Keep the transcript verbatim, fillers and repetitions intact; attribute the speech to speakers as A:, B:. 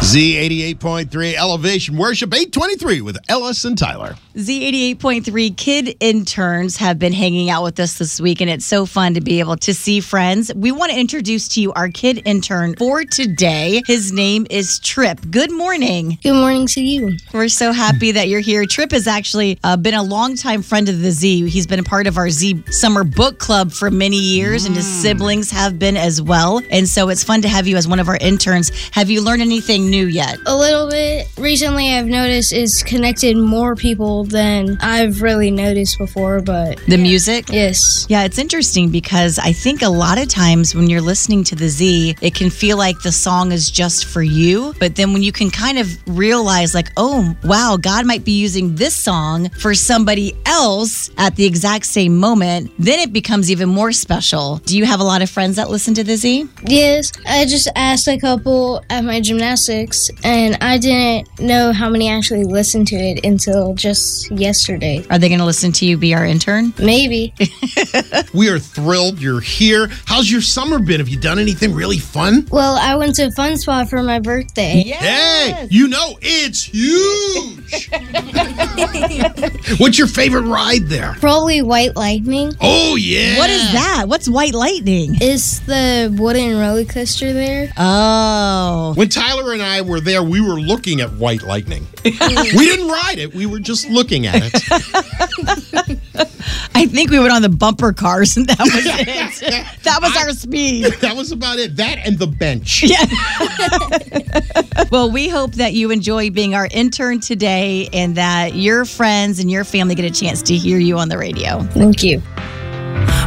A: Z eighty-eight point three Elevation Worship eight twenty-three with Ellis and Tyler.
B: Z eighty-eight point three kid interns have been hanging out with us this week, and it's so fun to be able to see friends. We want to introduce to you our kid intern for today. His name is Trip. Good morning.
C: Good morning to you.
B: We're so happy that you're here. Trip has actually uh, been a longtime friend of the Z. He's been a part of our Z Summer Book Club for many years, mm. and his siblings have been as well. And so it's fun to have you as one of our interns. Have you learned anything new yet?
C: A little bit. Recently, I've noticed it's connected more people than I've really noticed before, but...
B: The music?
C: Yes.
B: Yeah, it's interesting because I think a lot of times when you're listening to the Z, it can feel like the song is just for you, but then when you can kind of realize like, oh, wow, God might be using this song for somebody else at the exact same moment, then it becomes even more special. Do you have a lot of friends that listen to the Z?
C: Yes. I just asked a couple at my gymnastics, and I didn't know how many actually listened to it until just yesterday.
B: Are they going to listen to you be our intern?
C: Maybe.
A: We are thrilled you're here. How's your summer been? Have you done anything really fun?
C: Well, I went to Fun Spot for my birthday.
B: Yes.
A: Hey, you know, it's huge. What's your favorite ride there?
C: Probably White Lightning.
A: Oh, yeah.
B: What is that? What's White Lightning?
C: It's the wooden roller coaster there.
B: Oh.
A: When Tyler and I were there, we were looking at White Lightning. We didn't ride it. We were just looking at it.
B: I think we went on the bumper cars, and that was it. That was I, our speed.
A: That was about it. That and the bench.
B: Yeah. Well, we hope that you enjoy being our intern today and that your friends and your family get a chance to hear you on the radio.
C: Thank you.